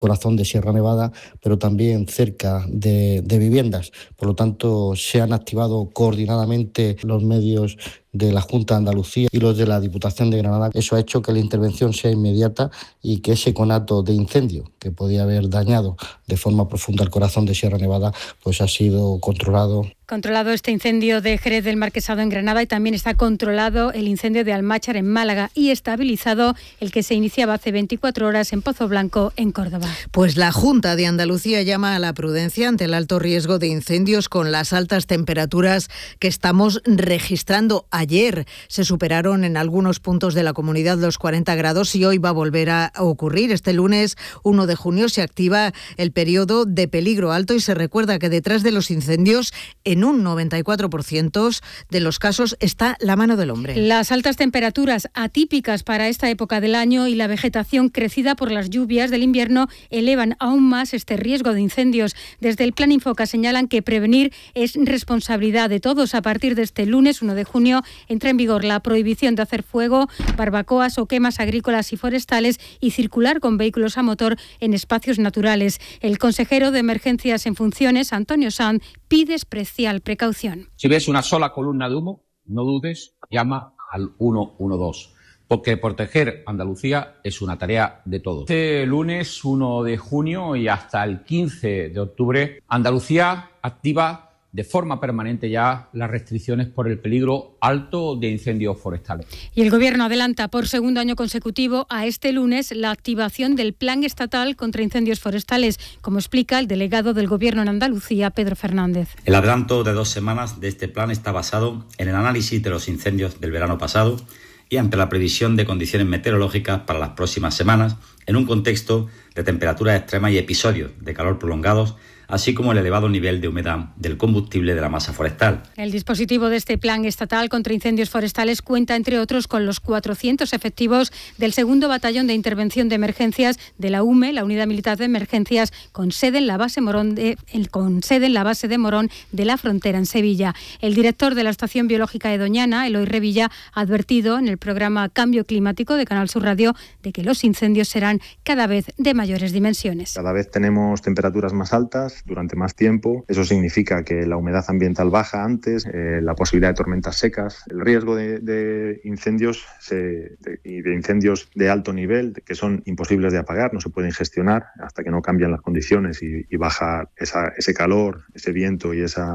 corazón de Sierra Nevada, pero también cerca de viviendas. Por lo tanto, se han activado coordinadamente los medios de la Junta de Andalucía y los de la Diputación de Granada. Eso ha hecho que la intervención sea inmediata y que ese conato de incendio que podía haber dañado de forma profunda el corazón de Sierra Nevada, pues ha sido controlado. Controlado este incendio de Jerez del Marquesado en Granada y también está controlado el incendio de Almáchar en Málaga y estabilizado el que se iniciaba hace 24 horas en Pozo Blanco, en Córdoba. Pues la Junta de Andalucía llama a la prudencia ante el alto riesgo de incendios con las altas temperaturas que estamos registrando. Ayer se superaron en algunos puntos de la comunidad los 40 grados y hoy va a volver a ocurrir. Este lunes 1 de junio se activa el periodo de peligro alto y se recuerda que detrás de los incendios en un 94% de los casos está la mano del hombre. Las altas temperaturas atípicas para esta época del año y la vegetación crecida por las lluvias del invierno elevan aún más este riesgo de incendios. Desde el Plan Infoca señalan que prevenir es responsabilidad de todos. A partir de este lunes 1 de junio entra en vigor la prohibición de hacer fuego, barbacoas o quemas agrícolas y forestales y circular con vehículos a motor en espacios naturales. El consejero de Emergencias en funciones, Antonio Sanz, pide especial precaución. Si ves una sola columna de humo, no dudes, llama al 112, porque proteger Andalucía es una tarea de todos. Este lunes 1 de junio y hasta el 15 de octubre, Andalucía activa de forma permanente ya las restricciones por el peligro alto de incendios forestales. Y el Gobierno adelanta por segundo año consecutivo a este lunes la activación del Plan Estatal contra Incendios Forestales, como explica el delegado del Gobierno en Andalucía, Pedro Fernández. El adelanto de 2 semanas de este plan está basado en el análisis de los incendios del verano pasado y ante la previsión de condiciones meteorológicas para las próximas semanas, en un contexto de temperaturas extremas y episodios de calor prolongados, así como el elevado nivel de humedad del combustible de la masa forestal. El dispositivo de este Plan Estatal contra Incendios Forestales cuenta, entre otros, con los 400 efectivos del 2º Batallón de Intervención de Emergencias de la UME, la Unidad Militar de Emergencias, con sede en la base de Morón de la Frontera, en Sevilla. El director de la Estación Biológica de Doñana, Eloy Revilla, ha advertido en el programa Cambio Climático de Canal Sur Radio de que los incendios serán cada vez de mayores dimensiones. Cada vez tenemos temperaturas más altas durante más tiempo. Eso significa que la humedad ambiental baja antes, la posibilidad de tormentas secas, el riesgo de incendios y de incendios de alto nivel que son imposibles de apagar, no se pueden gestionar hasta que no cambian las condiciones y baja ese calor, ese viento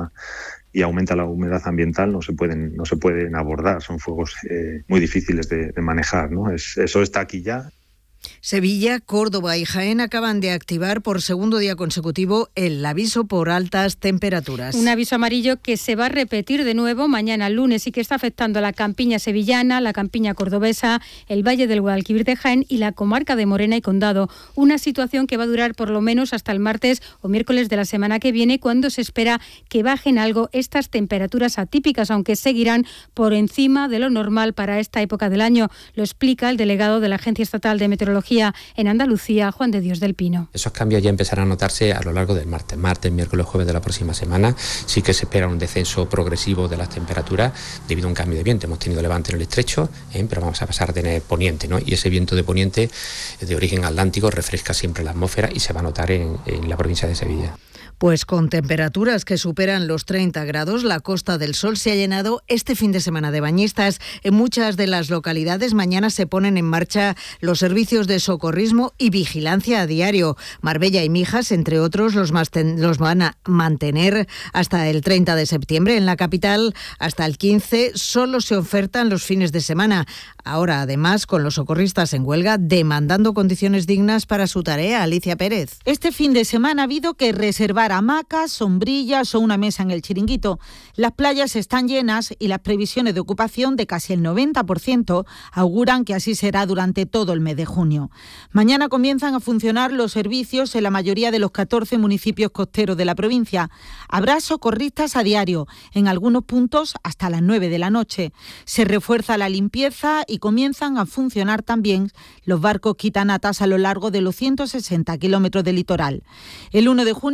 y aumenta la humedad ambiental, no se pueden abordar. Son fuegos muy difíciles de manejar, ¿no? Eso está aquí ya. Sevilla, Córdoba y Jaén acaban de activar por segundo día consecutivo el aviso por altas temperaturas. Un aviso amarillo que se va a repetir de nuevo mañana lunes y que está afectando a la campiña sevillana, la campiña cordobesa, el Valle del Guadalquivir de Jaén y la comarca de Morena y Condado. Una situación que va a durar por lo menos hasta el martes o miércoles de la semana que viene, cuando se espera que bajen algo estas temperaturas atípicas, aunque seguirán por encima de lo normal para esta época del año. Lo explica el delegado de la Agencia Estatal de Meteorología en Andalucía, Juan de Dios del Pino. Esos cambios ya empezarán a notarse a lo largo del martes, miércoles, jueves de la próxima semana. Sí que se espera un descenso progresivo de las temperaturas debido a un cambio de viento. Hemos tenido levante en el estrecho, pero vamos a pasar a tener poniente, ¿no? Y ese viento de poniente de origen atlántico refresca siempre la atmósfera y se va a notar en la provincia de Sevilla. Pues con temperaturas que superan los 30 grados, la Costa del Sol se ha llenado este fin de semana de bañistas. En muchas de las localidades mañana se ponen en marcha los servicios de socorrismo y vigilancia a diario. Marbella y Mijas, entre otros, los van a mantener hasta el 30 de septiembre. En la capital, hasta el 15, solo se ofertan los fines de semana. Ahora, además, con los socorristas en huelga, demandando condiciones dignas para su tarea. Alicia Pérez. Este fin de semana ha habido que reservar hamacas, sombrillas o una mesa en el chiringuito. Las playas están llenas y las previsiones de ocupación de casi el 90% auguran que así será durante todo el mes de junio. Mañana comienzan a funcionar los servicios en la mayoría de los 14 municipios costeros de la provincia. Habrá socorristas a diario, en algunos puntos hasta las 9 de la noche. Se refuerza la limpieza y comienzan a funcionar también los barcos quitanatas a lo largo de los 160 kilómetros de litoral. El 1 de junio empiezan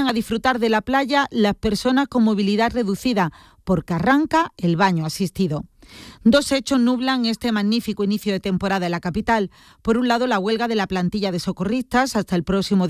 empiezan a disfrutar de la playa las personas con movilidad reducida, porque arranca el baño asistido. Dos hechos nublan este magnífico inicio de temporada en la capital. Por un lado, la huelga de la plantilla de socorristas hasta el próximo